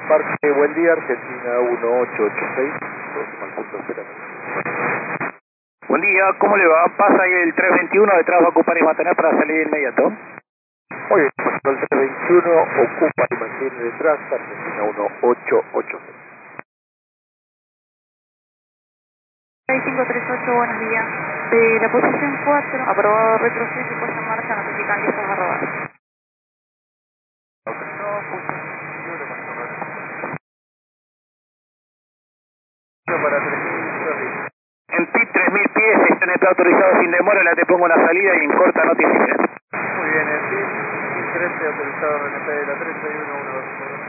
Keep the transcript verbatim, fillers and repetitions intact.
Parque, buen día, Argentina uno ocho ocho seis, próximo al punto de espera. Buen día, ¿cómo le va? Pasa ahí el tres veintiuno, detrás va a ocupar y mantener para salir de inmediato. Muy bien, pues el tres veintiuno ocupa y mantiene detrás, Argentina uno ocho ocho seis. seis cinco tres ocho, buenos días. De la posición cuatro, aprobado retroceso y puesta en marcha, notifican que estás a robar. Para tres mil, En P I T tres mil pies, está en estado autorizado sin demora, la te pongo la salida y en corta noticia. muy bien, el P I T trece autorizado R N P de la treinta y uno uno dos.